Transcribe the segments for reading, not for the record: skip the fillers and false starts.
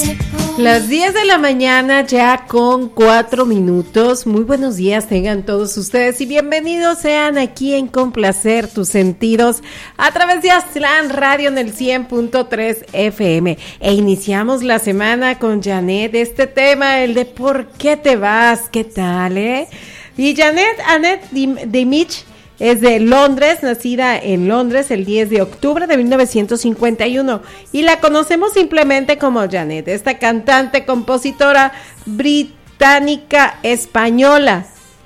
Las 10 de la mañana ya con 4 minutos. Muy buenos días tengan todos ustedes y bienvenidos sean aquí en Complacer Tus Sentidos a través de Aztlán Radio en el 100.3 FM. E iniciamos la semana con Janet, este tema, el de ¿por qué te vas? ¿Qué tal, Y Annette Dimich es de Londres, nacida en Londres el 10 de octubre de 1951 y la conocemos simplemente como Janet, esta cantante, compositora británica española.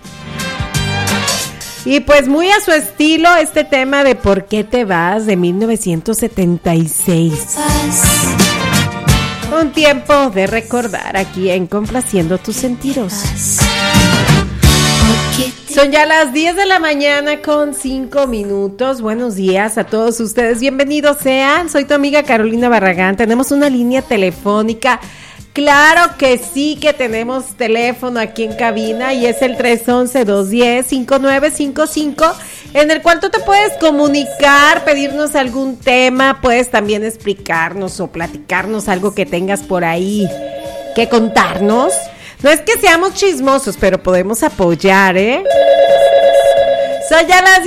Y pues muy a su estilo este tema de ¿por qué te vas? De 1976. Un tiempo de recordar aquí en Complaciendo Tus Sentidos. Son ya las 10 de la mañana con 5 minutos. Buenos días a todos ustedes. Bienvenidos sean. Soy tu amiga Carolina Barragán. Tenemos una línea telefónica. Claro que sí que tenemos teléfono aquí en cabina y es el 311-210-5955 en el cual tú te puedes comunicar, pedirnos algún tema, puedes también explicarnos o platicarnos algo que tengas por ahí que contarnos. No es que seamos chismosos, pero podemos apoyar, Son ya las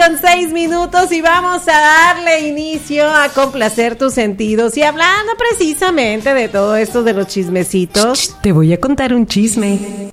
10:06 y vamos a darle inicio a Complacer Tus Sentidos. Y hablando precisamente de todo esto de los chismecitos, te voy a contar un chisme.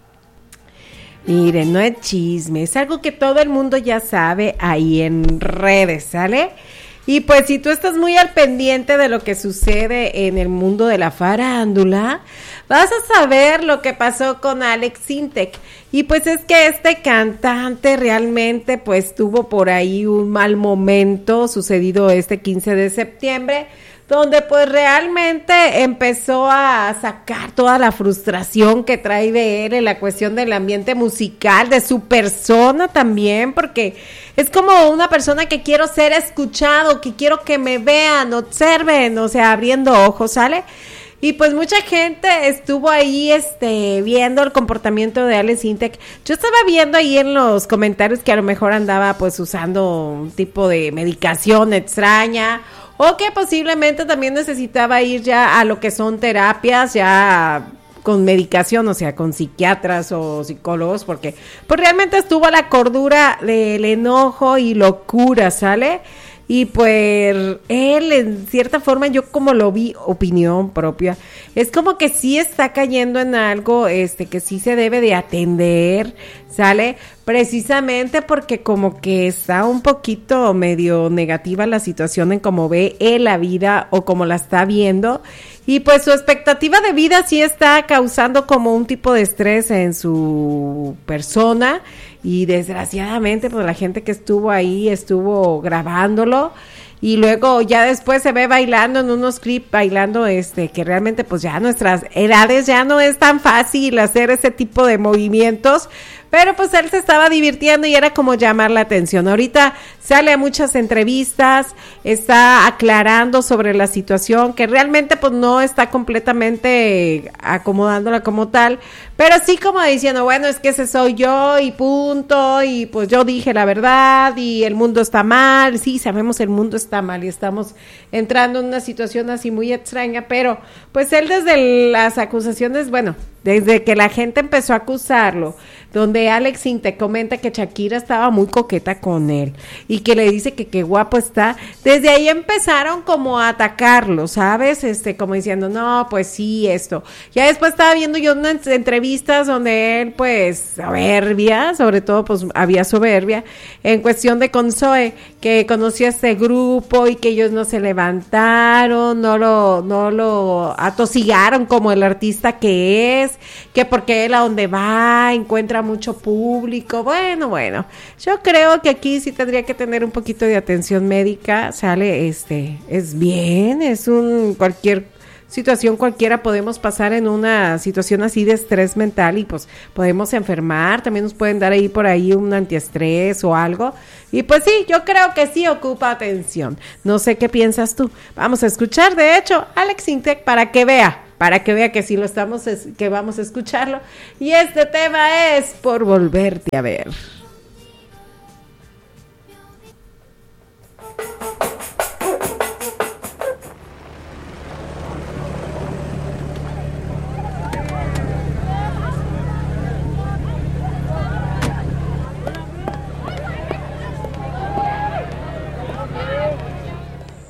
Miren, no es chisme, es algo que todo el mundo ya sabe ahí en redes, ¿sale? Y pues si tú estás muy al pendiente de lo que sucede en el mundo de la farándula, vas a saber lo que pasó con Alex Sintek. Y pues es que este cantante realmente pues tuvo por ahí un mal momento sucedido este 15 de septiembre, donde pues realmente empezó a sacar toda la frustración que trae de él en la cuestión del ambiente musical, de su persona también, porque es como una persona que quiero ser escuchado, que quiero que me vean, observen, o sea, abriendo ojos, ¿sale? Y pues mucha gente estuvo ahí viendo el comportamiento de Alex Sintek. Yo estaba viendo ahí en los comentarios que a lo mejor andaba pues usando un tipo de medicación extraña o que posiblemente también necesitaba ir ya a lo que son terapias ya con medicación, o sea, con psiquiatras o psicólogos, porque pues realmente estuvo a la cordura del enojo y locura, ¿sale? Y pues él, en cierta forma, yo como lo vi, opinión propia, es como que sí está cayendo en algo que sí se debe de atender, ¿sale? Precisamente porque como que está un poquito medio negativa la situación en cómo ve él la vida o cómo la está viendo. Y pues su expectativa de vida sí está causando como un tipo de estrés en su persona y desgraciadamente pues la gente que estuvo ahí estuvo grabándolo y luego ya después se ve bailando en unos clips, bailando que realmente pues ya a nuestras edades ya no es tan fácil hacer ese tipo de movimientos, pero pues él se estaba divirtiendo y era como llamar la atención. Ahorita sale a muchas entrevistas, está aclarando sobre la situación, que realmente pues no está completamente acomodándola como tal, pero sí como diciendo, bueno, es que ese soy yo y punto, y pues yo dije la verdad y el mundo está mal. Sí, sabemos el mundo está mal y estamos entrando en una situación así muy extraña, pero pues él desde las acusaciones, bueno, desde que la gente empezó a acusarlo, donde Alex Sintek comenta que Shakira estaba muy coqueta con él y que le dice que qué guapo está, desde ahí empezaron como a atacarlo, ¿sabes? Como diciendo, no, pues sí, esto. Ya después estaba viendo yo unas entrevistas donde él, pues, soberbia, sobre todo, pues, había soberbia, en cuestión de con Zoe, que conocía este grupo y que ellos no se levantaron, no lo atosigaron como el artista que es, que porque él a donde va encuentra mucho público. Bueno, yo creo que aquí sí tendría que tener un poquito de atención médica, sale, es bien, es cualquier situación cualquiera podemos pasar en una situación así de estrés mental y pues podemos enfermar, también nos pueden dar ahí por ahí un antiestrés o algo, y pues sí, yo creo que sí ocupa atención. No sé qué piensas tú. Vamos a escuchar, de hecho, Alex Sintek para que vea que sí que vamos a escucharlo, y este tema es Por Volverte a Ver.